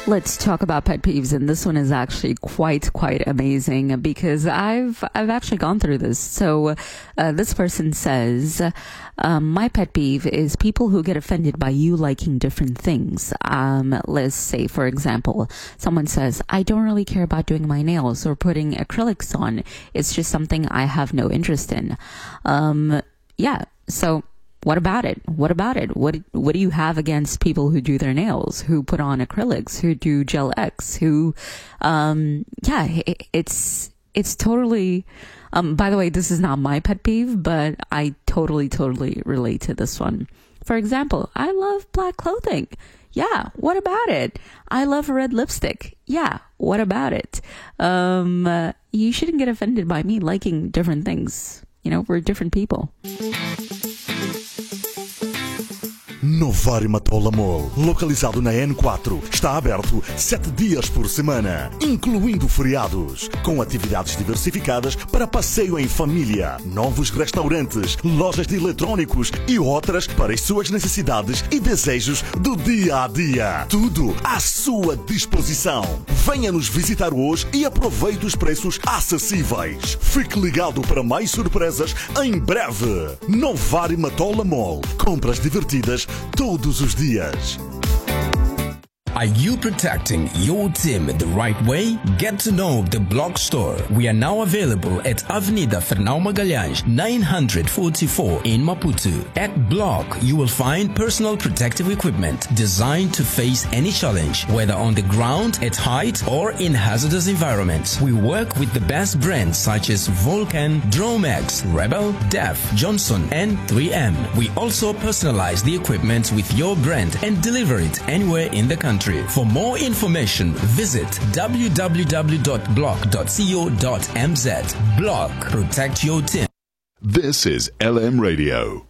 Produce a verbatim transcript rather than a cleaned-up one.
Let's talk about pet peeves, and this one is actually quite, quite amazing because I've I've actually gone through this. So uh, this person says, um, my pet peeve is people who get offended by you liking different things. Um, let's say, for example, someone says, I don't really care about doing my nails or putting acrylics on. It's just something I have no interest in. Um, yeah, so... What about it? What about it? What What do you have against people who do their nails, who put on acrylics, who do Gel X, who, um, yeah, it, it's it's totally. Um, by the way, this is not my pet peeve, but I totally, totally relate to this one. For example, I love black clothing. Yeah, what about it? I love red lipstick. Yeah, what about it? Um, uh, you shouldn't get offended by me liking different things. You know, we're different people. Novari Matola Mall, localizado na N quatro, está aberto sete dias por semana, incluindo feriados, com atividades diversificadas para passeio em família, novos restaurantes, lojas de eletrônicos e outras para as suas necessidades e desejos do dia a dia. Tudo à sua disposição. Venha nos visitar hoje e aproveite os preços acessíveis. Fique ligado para mais surpresas em breve. Novari Matola Mall. Compras divertidas todos os dias. Are you protecting your team the right way? Get to know the Block Store. We are now available at Avenida Fernão Magalhães, nine forty-four in Maputo. At Block, you will find personal protective equipment designed to face any challenge, whether on the ground, at height, or in hazardous environments. We work with the best brands such as Vulcan, Dromex, Rebel, Def, Johnson, and three M. We also personalize the equipment with your brand and deliver it anywhere in the country. For more information, visit w w w dot block dot co dot m z. Block. Protect your team. This is L M Radio.